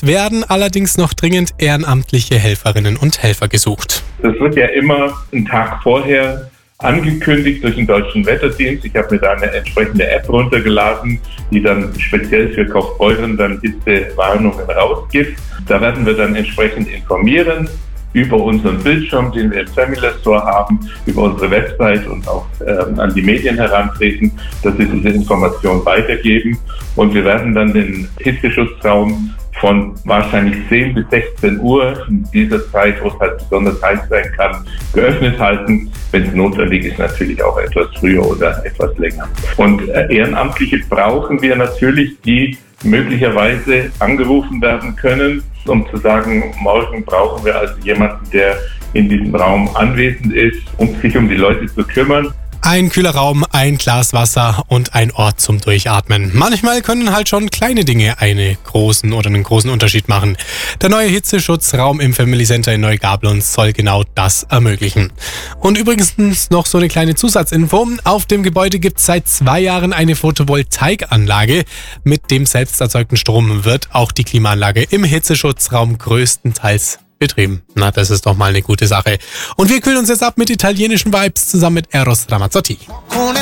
Es werden allerdings noch dringend ehrenamtliche Helferinnen und Helfer gesucht. Das wird ja immer einen Tag vorher angekündigt durch den Deutschen Wetterdienst. Ich habe mir da eine entsprechende App runtergeladen, die dann speziell für Kaufbeuren dann Hitzewarnungen rausgibt. Da werden wir dann entsprechend informieren über unseren Bildschirm, den wir im Family Store haben, über unsere Website und auch an die Medien herantreten, dass sie diese Information weitergeben. Und wir werden dann den Hitzeschutzraum von wahrscheinlich 10 bis 16 Uhr in dieser Zeit, wo es halt besonders heiß sein kann, geöffnet halten. Wenn es notwendig ist, natürlich auch etwas früher oder etwas länger. Und Ehrenamtliche brauchen wir natürlich, die möglicherweise angerufen werden können, um zu sagen, morgen brauchen wir also jemanden, der in diesem Raum anwesend ist, um sich um die Leute zu kümmern. Ein kühler Raum, ein Glas Wasser und ein Ort zum Durchatmen. Manchmal können halt schon kleine Dinge einen großen Unterschied machen. Der neue Hitzeschutzraum im Family Center in Neugablonz soll genau das ermöglichen. Und übrigens noch so eine kleine Zusatzinfo. Auf dem Gebäude gibt es seit 2 Jahren eine Photovoltaikanlage. Mit dem selbst erzeugten Strom wird auch die Klimaanlage im Hitzeschutzraum größtenteils betrieben. Na, das ist doch mal eine gute Sache. Und wir kühlen uns jetzt ab mit italienischen Vibes zusammen mit Eros Ramazzotti.